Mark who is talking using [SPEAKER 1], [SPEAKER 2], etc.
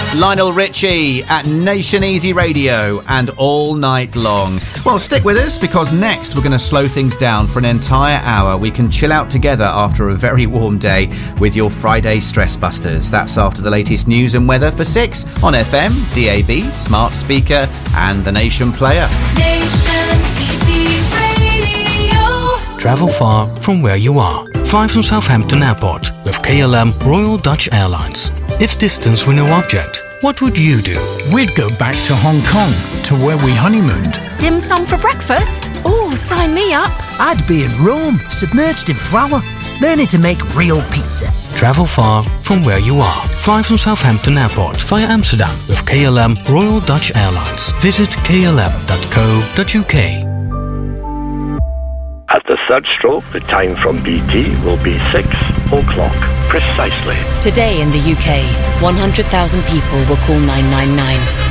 [SPEAKER 1] Lionel Richie at Nation Easy Radio and all night long. Well, stick with us because next we're going to slow things down for an entire hour. We can chill out together after a very warm day with your Friday Stress Busters. That's after the latest news and weather for 6 on FM, DAB, smart speaker and the Nation player.
[SPEAKER 2] Nation Easy Radio.
[SPEAKER 3] Travel far from where you are. Fly from Southampton Airport with KLM Royal Dutch Airlines. If distance were no object, what would you do?
[SPEAKER 4] We'd go back to Hong Kong, to where we honeymooned.
[SPEAKER 5] Dim sum for breakfast? Oh, sign me up.
[SPEAKER 6] I'd be in Rome, submerged in flour, learning to make real pizza.
[SPEAKER 3] Travel far from where you are. Fly from Southampton Airport via Amsterdam with KLM Royal Dutch Airlines. Visit klm.co.uk.
[SPEAKER 7] At the third stroke, the time from BT will be 6 o'clock precisely.
[SPEAKER 5] Today in the UK, 100,000 people will call 999.